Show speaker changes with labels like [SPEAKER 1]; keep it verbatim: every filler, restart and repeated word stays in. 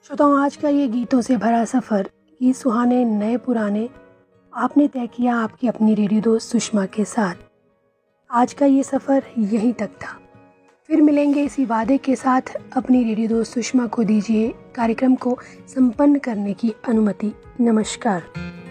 [SPEAKER 1] श्रोताओं, आज का ये गीतों से भरा सफ़र, गीत सुहाने नए पुराने, आपने तय किया आपकी अपनी रेडियो दोस्त सुषमा के साथ। आज का ये सफ़र यहीं तक था। फिर मिलेंगे इसी वादे के साथ। अपनी रेडियो दोस्त सुषमा को दीजिए कार्यक्रम को संपन्न करने की अनुमति। नमस्कार।